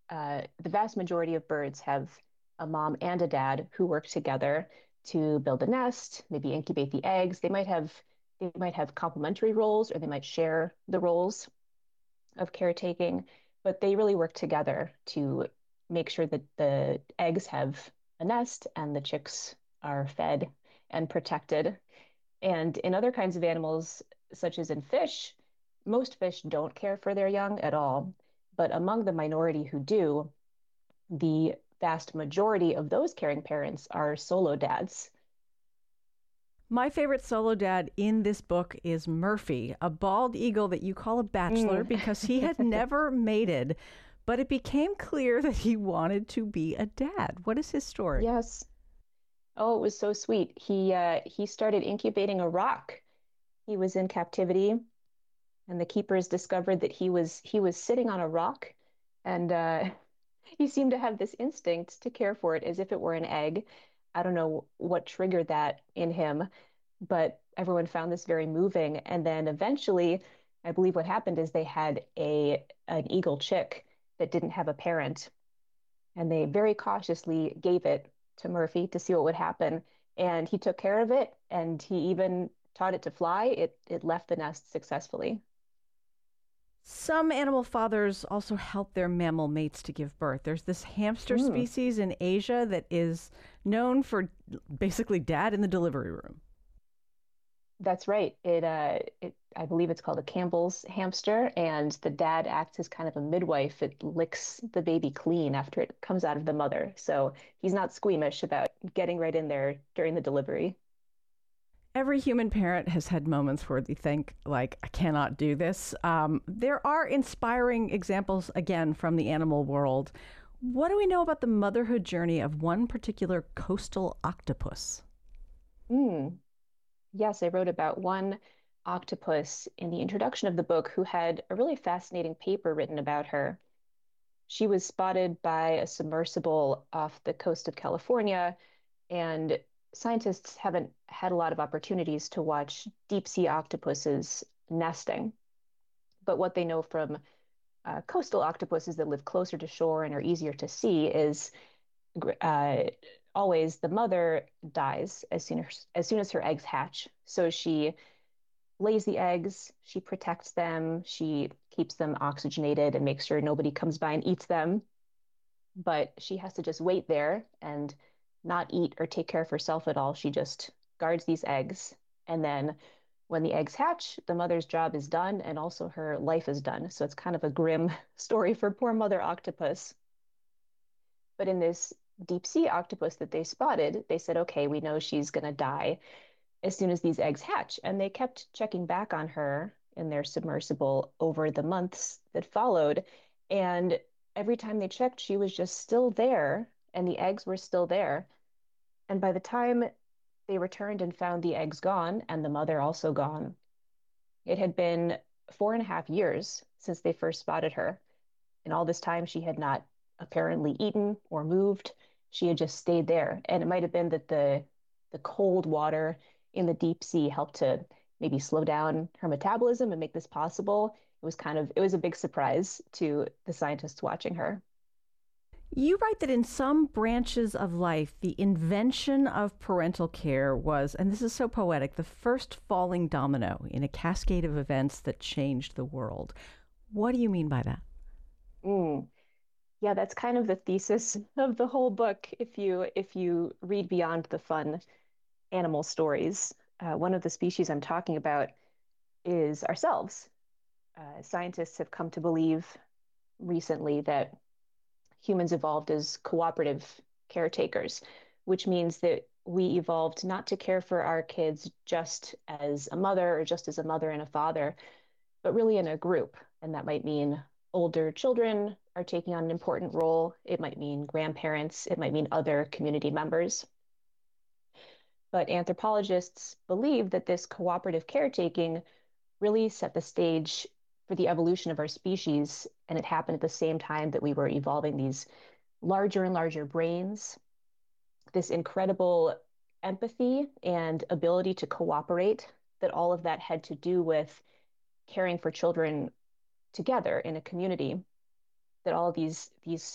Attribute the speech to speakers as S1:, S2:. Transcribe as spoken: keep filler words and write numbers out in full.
S1: uh, the vast majority of birds have a mom and a dad who work together to build a nest, maybe incubate the eggs. They might have they might have complementary roles or they might share the roles of caretaking, but they really work together to make sure that the eggs have a nest and the chicks are fed and protected. And in other kinds of animals, such as in fish, most fish don't care for their young at all. But among the minority who do, the vast majority of those caring parents are solo dads.
S2: My favorite solo dad in this book is Murphy, a bald eagle that you call a bachelor
S1: Mm.
S2: because he had never mated, but it became clear that he wanted to be a dad. What is his story?
S1: Yes. Oh, it was so sweet. He uh, he started incubating a rock. He was in captivity, and the keepers discovered that he was he was sitting on a rock, and uh, he seemed to have this instinct to care for it as if it were an egg. I don't know what triggered that in him, but everyone found this very moving. And then eventually, I believe what happened is they had a an eagle chick that didn't have a parent, and they very cautiously gave it to Murphy to see what would happen. And he took care of it, and he even taught it to fly. It it left the nest successfully.
S2: Some animal fathers also help their mammal mates to give birth. There's this hamster
S1: Mm.
S2: species in Asia that is known for basically dad in the delivery room.
S1: That's right. It uh it I believe it's called a Campbell's hamster, and the dad acts as kind of a midwife. It licks the baby clean after it comes out of the mother. So he's not squeamish about getting right in there during the delivery.
S2: Every human parent has had moments where they think, like, I cannot do this. Um, there are inspiring examples, again, from the animal world. What do we know about the motherhood journey of one particular coastal octopus?
S1: Mm. Yes, I wrote about one octopus in the introduction of the book who had a really fascinating paper written about her. She was spotted by a submersible off the coast of California, and scientists haven't had a lot of opportunities to watch deep sea octopuses nesting. But what they know from uh, coastal octopuses that live closer to shore and are easier to see is uh, always the mother dies as soon as, as soon as her eggs hatch. So she lays the eggs, she protects them, she keeps them oxygenated and makes sure nobody comes by and eats them. But she has to just wait there and not eat or take care of herself at all. She just guards these eggs. And then when the eggs hatch, the mother's job is done and also her life is done. So it's kind of a grim story for poor mother octopus. But in this deep sea octopus that they spotted, they said, okay, we know she's going to die as soon as these eggs hatch. And they kept checking back on her in their submersible over the months that followed. And every time they checked, she was just still there and the eggs were still there. And by the time they returned and found the eggs gone and the mother also gone, it had been four and a half years since they first spotted her. And all this time, she had not apparently eaten or moved. She had just stayed there. And it might have been that the the cold water in the deep sea helped to maybe slow down her metabolism and make this possible. It was kind of it was a big surprise to the scientists watching her.
S2: You write that in some branches of life, the invention of parental care was, and this is so poetic, the first falling domino in a cascade of events that changed the world. What do you mean by that?
S1: Mm. Yeah, that's kind of the thesis of the whole book. If you if you read beyond the fun animal stories, uh, one of the species I'm talking about is ourselves. Uh, scientists have come to believe recently that humans evolved as cooperative caretakers, which means that we evolved not to care for our kids just as a mother or just as a mother and a father, but really in a group. And that might mean older children are taking on an important role. It might mean grandparents. It might mean other community members. But anthropologists believe that this cooperative caretaking really set the stage for the evolution of our species. And it happened at the same time that we were evolving these larger and larger brains, this incredible empathy and ability to cooperate, that all of that had to do with caring for children together in a community, that all of these these